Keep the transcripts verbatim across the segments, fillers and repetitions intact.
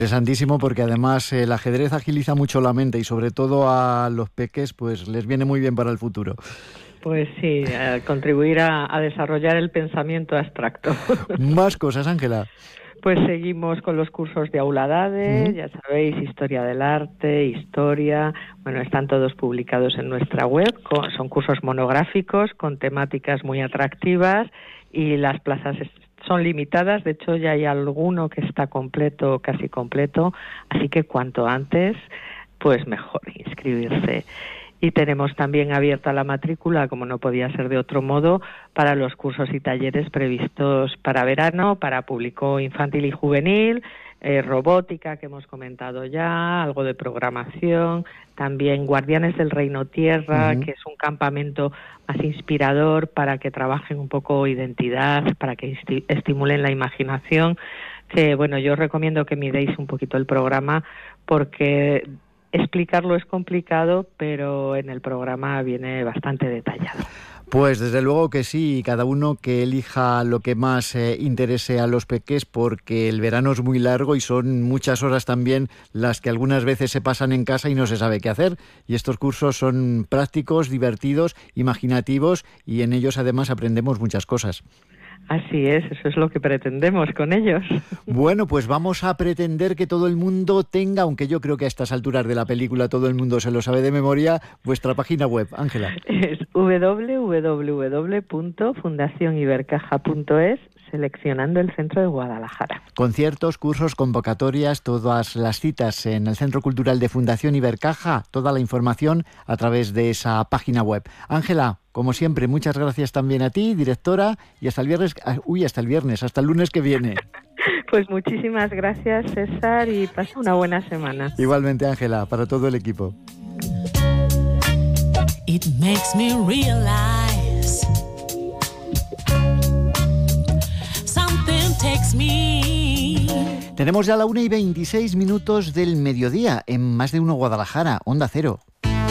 Interesantísimo, porque además el ajedrez agiliza mucho la mente y sobre todo a los peques pues les viene muy bien para el futuro. Pues sí, eh, contribuir a, a desarrollar el pensamiento abstracto. Más cosas, Ángela. Pues seguimos con los cursos de Auladade, uh-huh. ya sabéis, historia del arte, historia, bueno, están todos publicados en nuestra web, con, son cursos monográficos con temáticas muy atractivas y las plazas son limitadas, de hecho ya hay alguno que está completo, casi completo, así que cuanto antes, pues mejor inscribirse. Y tenemos también abierta la matrícula, como no podía ser de otro modo, para los cursos y talleres previstos para verano, para público infantil y juvenil, eh, robótica, que hemos comentado ya, algo de programación, también Guardianes del Reino Tierra, uh-huh. que es un campamento más inspirador para que trabajen un poco identidad, para que esti- estimulen la imaginación, que bueno, yo os recomiendo que miréis un poquito el programa, porque explicarlo es complicado, pero en el programa viene bastante detallado. Pues desde luego que sí, cada uno que elija lo que más eh, interese a los peques, porque el verano es muy largo y son muchas horas también las que algunas veces se pasan en casa y no se sabe qué hacer. Y estos cursos son prácticos, divertidos, imaginativos y en ellos además aprendemos muchas cosas. Así es, eso es lo que pretendemos con ellos. Bueno, pues vamos a pretender que todo el mundo tenga, aunque yo creo que a estas alturas de la película todo el mundo se lo sabe de memoria, vuestra página web, Ángela. Es doble u doble u doble u punto fundación ibercaja punto es, seleccionando el centro de Guadalajara. Conciertos, cursos, convocatorias, todas las citas en el Centro Cultural de Fundación Ibercaja, toda la información a través de esa página web. Ángela, como siempre, muchas gracias también a ti, directora, y hasta el viernes, uy, hasta el viernes, hasta el lunes que viene. Pues muchísimas gracias, César, y pasa una buena semana. Igualmente, Ángela, para todo el equipo. It makes me realize something takes me. Tenemos ya la una y veintiséis minutos del mediodía en Más de Uno Guadalajara, Onda Cero.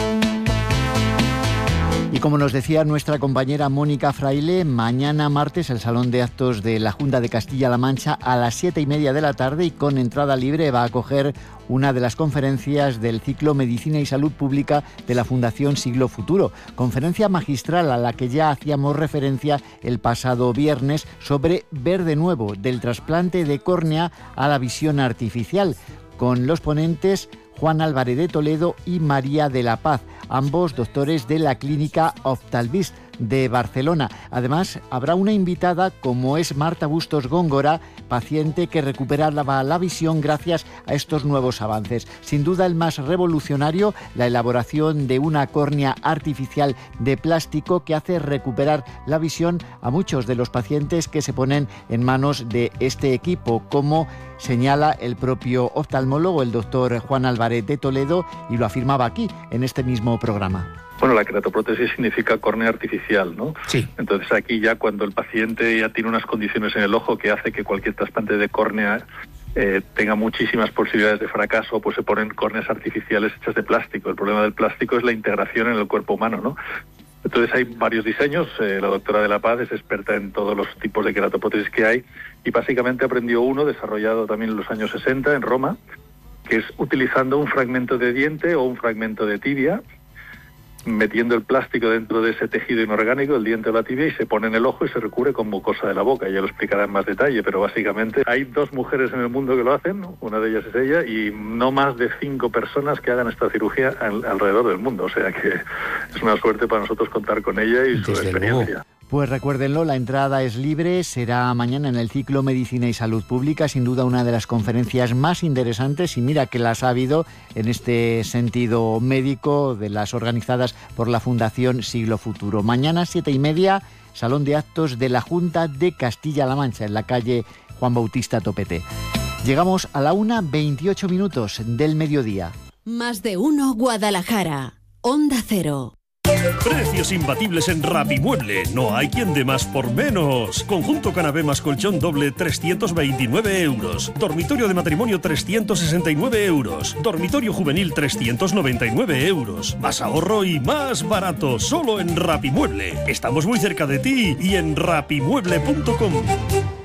Y como nos decía nuestra compañera Mónica Fraile, mañana martes el Salón de Actos de la Junta de Castilla-La Mancha a las siete y media de la tarde y con entrada libre va a acoger una de las conferencias del ciclo Medicina y Salud Pública de la Fundación Siglo Futuro. Conferencia magistral a la que ya hacíamos referencia el pasado viernes sobre Ver de Nuevo, del trasplante de córnea a la visión artificial, con los ponentes Juan Álvarez de Toledo y María de la Paz, ambos doctores de la Clínica Oftalvis de Barcelona. Además, habrá una invitada como es Marta Bustos Góngora, paciente que recuperaba la visión gracias a estos nuevos avances. Sin duda el más revolucionario, la elaboración de una córnea artificial de plástico que hace recuperar la visión a muchos de los pacientes que se ponen en manos de este equipo, como señala el propio oftalmólogo, el doctor Juan Álvarez de Toledo, y lo afirmaba aquí, en este mismo programa. Bueno, la queratoprótesis significa córnea artificial, ¿no? Sí. Entonces aquí ya cuando el paciente ya tiene unas condiciones en el ojo que hace que cualquier trasplante de córnea eh, tenga muchísimas posibilidades de fracaso, pues se ponen córneas artificiales hechas de plástico. El problema del plástico es la integración en el cuerpo humano, ¿no? Entonces hay varios diseños, eh, la doctora de la Paz es experta en todos los tipos de queratoprótesis que hay y básicamente aprendió uno desarrollado también en los años sesenta en Roma, que es utilizando un fragmento de diente o un fragmento de tibia, metiendo el plástico dentro de ese tejido inorgánico, el diente o la tibia, y se pone en el ojo y se recubre con mucosa de la boca. Ya lo explicará en más detalle, pero básicamente hay dos mujeres en el mundo que lo hacen, ¿no? Una de ellas es ella, y no más de cinco personas que hagan esta cirugía al, alrededor del mundo. O sea que es una suerte para nosotros contar con ella y su Desde experiencia. Luego. Pues recuérdenlo, la entrada es libre, será mañana en el ciclo Medicina y Salud Pública, sin duda una de las conferencias más interesantes, y mira que las ha habido en este sentido médico, de las organizadas por la Fundación Siglo Futuro. Mañana, siete y media, Salón de Actos de la Junta de Castilla-La Mancha, en la calle Juan Bautista Topete. Llegamos a la una veintiocho minutos del mediodía. Más de Uno Guadalajara, Onda Cero. Precios imbatibles en Rapimueble. No hay quien dé más por menos. Conjunto canapé más colchón doble, trescientos veintinueve euros. Dormitorio de matrimonio, trescientos sesenta y nueve euros. Dormitorio juvenil, trescientos noventa y nueve euros. Más ahorro y más barato. Solo en Rapimueble. Estamos muy cerca de ti y en rapimueble punto com.